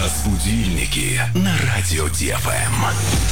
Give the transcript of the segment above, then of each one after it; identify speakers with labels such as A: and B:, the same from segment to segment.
A: Разбудильники на радио ДФМ.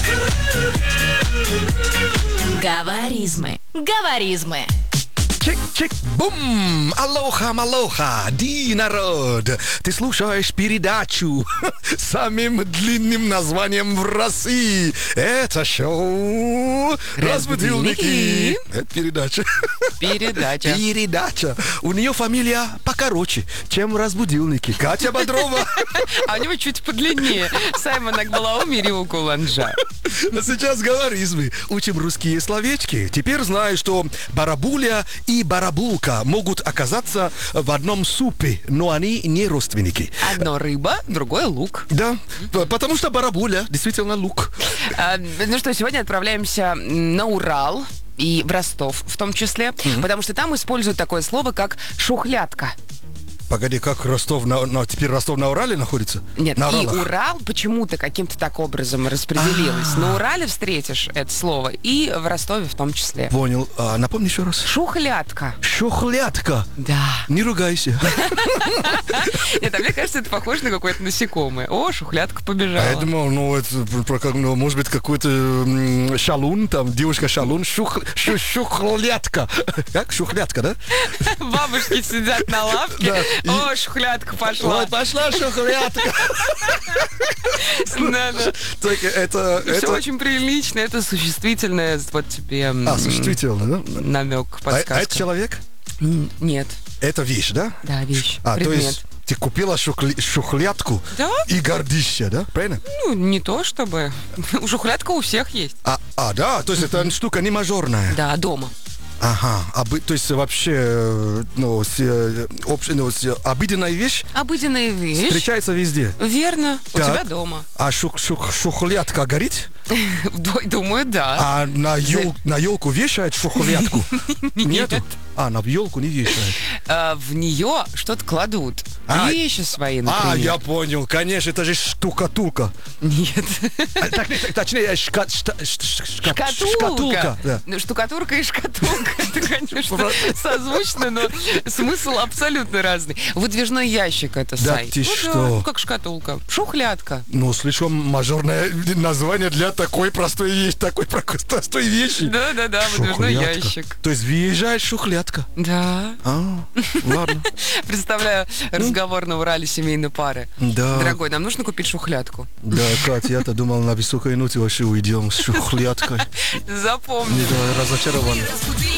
B: Говоризмы. Говоризмы.
C: Чик-чик-бум! Алоха-малоха! Ди, народ! Ты слушаешь передачу с самым длинным названием в России. Это шоу «Разбудильники». Это передача. Передача. У нее фамилия покороче, чем «Разбудильники». Катя Бодрова.
D: А у него чуть подлиннее. Саймон Акбалаум и Рио Куланджа.
C: А сейчас говоризмы. Учим русские словечки. Теперь знаю, что барабуля и барабулка могут оказаться в одном супе, но они не родственники.
D: Одно рыба, другое лук.
C: Да, потому что барабуля действительно лук.
D: Ну что, сегодня отправляемся на Урал и в Ростов в том числе, потому что там используют такое слово, как шухлядка.
C: Погоди, как Ростов теперь Ростов на Урале находится?
D: Нет,
C: на
D: и
C: Уралах?
D: Урал почему-то каким-то так образом распределилось. На Урале встретишь это слово, и в Ростове в том числе.
C: Понял. Напомни еще раз.
D: Шухлядка.
C: Шухлядка.
D: Да.
C: Не ругайся.
D: Нет, а мне кажется, это похоже на какое-то насекомое. О, шухлядка побежала.
C: Я думал, это может быть какой-то шалун, там девушка шалун, шухлядка. Как? Шухлядка, да?
D: Бабушки сидят на лавке.
C: Да.
D: О, шухлядка пошла.
C: Ой, пошла шухлядка.
D: Да.
C: Это...
D: Все очень прилично, это существительное, вот тебе
C: существительное, да?
D: намек,
C: А
D: подсказка.
C: это человек?
D: Нет.
C: Это вещь, да?
D: Да, вещь,
C: То
D: предмет.
C: есть ты купила шухлядку
D: Да?
C: и гордишься, да? Правильно?
D: Ну, не то чтобы. Шухлядка у всех есть.
C: Да, то есть это штука не мажорная.
D: Да, дома.
C: Ага, то есть вообще, обыденная вещь
D: Обыденная вещь.
C: встречается везде.
D: Верно. У
C: Так.
D: тебя дома.
C: А шухлядка горит?
D: Думаю, да.
C: А на елку вешают шухлядку? Нету? На елку не вешают.
D: В нее что-то кладут. Вещи свои, например.
C: Я понял, конечно, это же штукатурка.
D: Нет.
C: Точнее, шкатулка. Да.
D: Ну, штукатурка и шкатулка. Это, конечно, созвучно, но смысл абсолютно разный. Выдвижной ящик это,
C: Да
D: Сай.
C: ты
D: Ну
C: что?
D: да, как шкатулка. Шухлядка.
C: Слишком мажорное название для такой простой вещи.
D: Да, выдвижной
C: Шухлядка.
D: ящик.
C: То есть въезжает шухлядка.
D: Да.
C: Ладно.
D: Представляю разговор на Урале семейной пары.
C: Да.
D: Дорогой, нам нужно купить шухлядку.
C: Да, Катя, я-то думал, на высокой ноте вообще уйдем с шухлядкой.
D: Запомни.
C: Да, разочарован.